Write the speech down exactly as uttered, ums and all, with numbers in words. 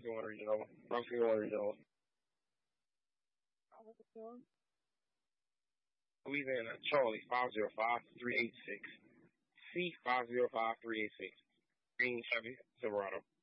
One Regional. Bronx One Regional. Louisiana. Charlie five zero five three eight six. C five zero five three eight six. Green Chevy Silverado.